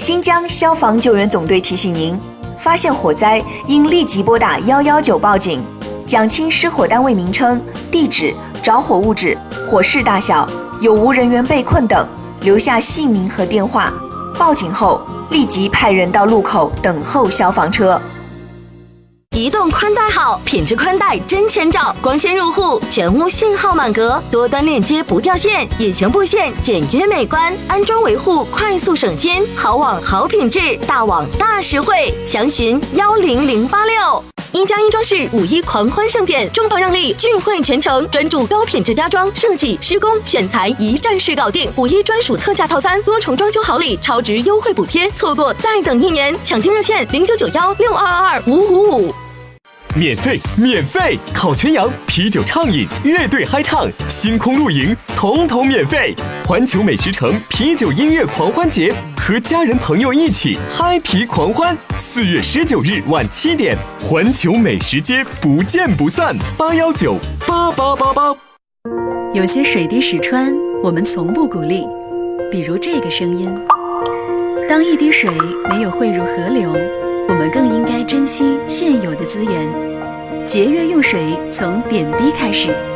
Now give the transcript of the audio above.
新疆消防救援总队提醒您：发现火灾应立即拨打119报警，讲清失火单位名称、地址、着火物质、火势大小、有无人员被困等，留下姓名和电话。报警后立即派人到路口等候消防车。 移动宽带好，品质宽带真千兆，光纤入户，全屋信号满格，多端链接不掉线，引擎布线简约美观，安装维护快速省心，好网好品质，大网大实惠，详询10086。1+1装饰5·1狂欢盛典，中磅让利，聚会全程，专注高品质家装设计、施工、选材，一站式搞定。5·1专属特价套餐，多重装修好礼，超值优惠补贴，错过再等1年。抢订热线0991622555。 免费！烤全羊、啤酒畅饮、乐队嗨唱、星空露营，统免费！环球美食城啤酒音乐狂欢节，和家人朋友一起嗨皮狂欢。4月19日晚7点，环球美食街不见不散！8198888。 有些水滴石穿，我们从不鼓励，比如这个声音。当一滴水没有汇入河流，我们更应该珍惜现有的资源，节约用水从点滴开始。